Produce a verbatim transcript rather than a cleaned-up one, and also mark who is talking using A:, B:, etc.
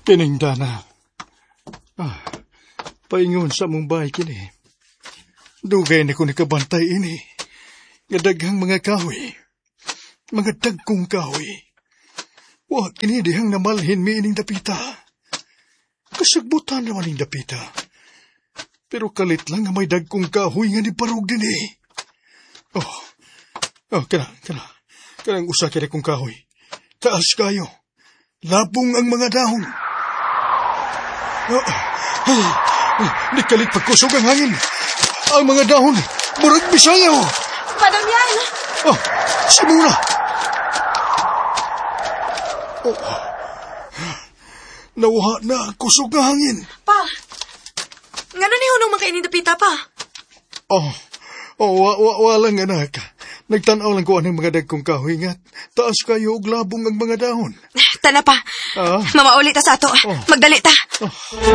A: Kinindana. Ah, paingon sa mong bahay kini. Dugay na ko nakabantay ini. Nga daghang mga kahoy. Mga dagkong kahoy. Wa kini dihang namalhin mi ining dapita. Kasagbutan naman ining dapita. Pero kalit lang nga may dagkong kahoy nga ni parog din eh. Oh, oh, kana, kana. Kanang usa kaya kong kahoy. Taas kayo. Labong ang mga dahon. Oh, ay, ay, nikalit pagkusog ang hangin. Ang mga dahon, murag bisayaw.
B: Madam yan.
A: Oh, simula. Oh, nawha na ang kusog ng hangin.
B: Pa, nga na ni hunong makainin dapita pa?
A: Oh, oh, wa, wa, walang anak. Nagtanaw lang ko anong mga dagkong kahoy nga. Taas kayo og labong ang mga dahon.
B: Tana pa.
A: Ah?
B: Mamauli ta sa ato.
A: Oh.
B: Magdali ta.
A: Oh.